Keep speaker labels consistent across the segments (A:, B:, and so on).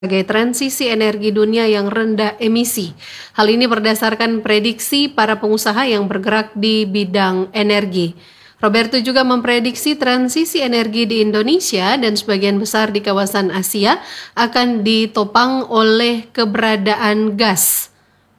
A: sebagai transisi energi dunia yang rendah emisi. Hal ini berdasarkan prediksi para pengusaha yang bergerak di bidang energi. Roberto juga memprediksi transisi energi di Indonesia dan sebagian besar di kawasan Asia akan ditopang oleh keberadaan gas.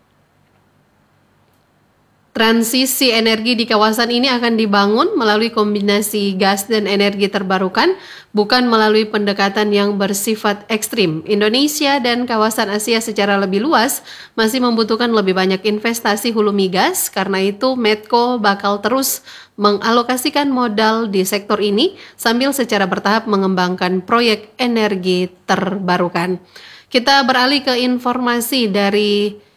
A: Transisi energi di kawasan ini akan dibangun melalui kombinasi gas dan energi terbarukan, bukan melalui pendekatan yang bersifat ekstrim. Indonesia dan kawasan Asia secara lebih luas masih membutuhkan lebih banyak investasi hulu migas, karena itu Medco bakal terus mengalokasikan modal di sektor ini sambil secara bertahap mengembangkan proyek energi terbarukan. Kita beralih ke informasi dari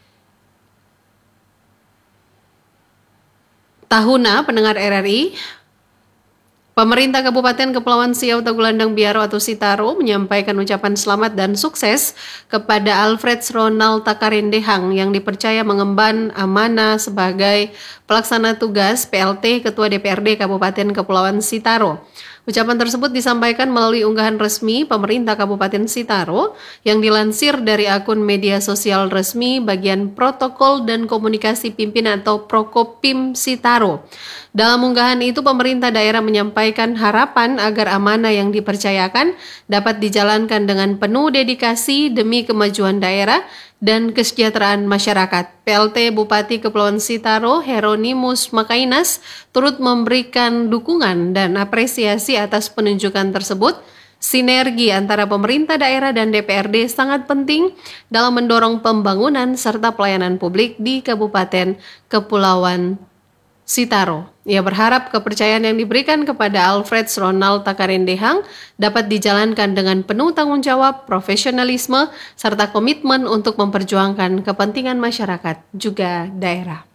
A: Tahuna, pendengar RRI. Pemerintah Kabupaten Kepulauan Siau Tagulandang Biaro atau Sitaro menyampaikan ucapan selamat dan sukses kepada Alfred Ronald Takarindehang yang dipercaya mengemban amanah sebagai pelaksana tugas PLT Ketua DPRD Kabupaten Kepulauan Sitaro. Ucapan tersebut disampaikan melalui unggahan resmi pemerintah Kabupaten Sitaro yang dilansir dari akun media sosial resmi bagian protokol dan komunikasi pimpinan atau Prokopim Sitaro. Dalam unggahan itu pemerintah daerah menyampaikan harapan agar amanah yang dipercayakan dapat dijalankan dengan penuh dedikasi demi kemajuan daerah dan kesejahteraan masyarakat. PLT Bupati Kepulauan Sitaro Heronimus Makainas turut memberikan dukungan dan apresiasi atas penunjukan tersebut. Sinergi antara pemerintah daerah dan DPRD sangat penting dalam mendorong pembangunan serta pelayanan publik di Kabupaten Kepulauan Sitaro. Ia berharap kepercayaan yang diberikan kepada Alfred Ronald Takarindehang dapat dijalankan dengan penuh tanggung jawab, profesionalisme, serta komitmen untuk memperjuangkan kepentingan masyarakat juga daerah.